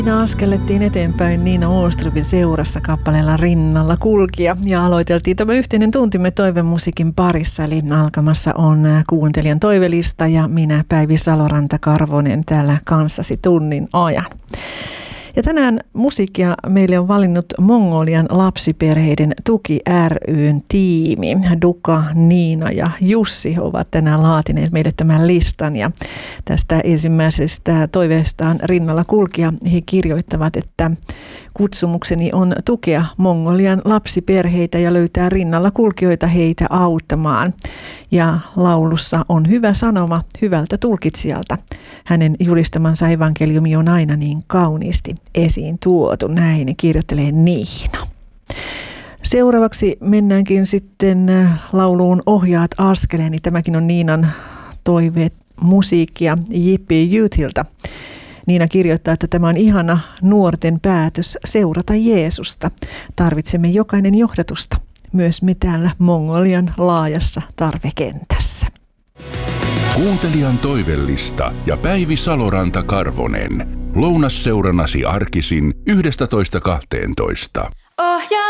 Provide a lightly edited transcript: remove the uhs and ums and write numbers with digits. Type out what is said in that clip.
Askellettiin eteenpäin Niina Åströmin seurassa kappaleella Rinnalla kulkija ja aloiteltiin tämä yhteinen tuntimme toivemusiikin parissa, eli alkamassa on kuuntelijan toivelista ja minä Päivi Saloranta-Karvonen täällä kanssasi tunnin ajan. Ja tänään musiikkia meille on valinnut Mongolian lapsiperheiden tuki ry:n tiimi. Duka, Niina ja Jussi ovat tänään laatineet meille tämän listan. Ja tästä ensimmäisestä toiveestaan Rinnalla kulkija he kirjoittavat, että kutsumukseni on tukea Mongolian lapsiperheitä ja löytää rinnalla kulkijoita heitä auttamaan. Ja laulussa on hyvä sanoma hyvältä tulkitsijalta. Hänen julistamansa evankeliumi on aina niin kauniisti esiin tuotu. Näin kirjoittelee Niina. Seuraavaksi mennäänkin sitten lauluun Ohjaat askeleeni. Tämäkin on Niinan toiveet musiikkia J.P. Youthilta. Niina kirjoittaa, että tämä on ihana nuorten päätös seurata Jeesusta. Tarvitsemme jokainen johdatusta, myös me täällä Mongolian laajassa tarvekentässä. Kuuntelijan toivellista ja Päivi Saloranta-Karvonen. Lounasseurannasi arkisin 11.12.